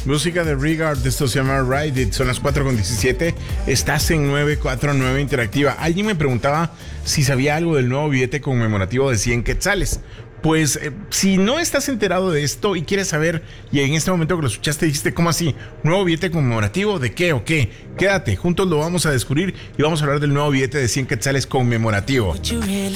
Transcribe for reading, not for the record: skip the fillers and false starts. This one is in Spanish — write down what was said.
Música de Regard, esto se llama Ride It, son las 4:17, estás en 949 Interactiva. Alguien me preguntaba si sabía algo del nuevo billete conmemorativo de 100 quetzales. Pues si no estás enterado de esto y quieres saber, y en este momento que lo escuchaste dijiste, ¿cómo así? ¿Nuevo billete conmemorativo? ¿De qué o qué? Quédate, juntos lo vamos a descubrir y vamos a hablar del nuevo billete de 100 quetzales conmemorativo.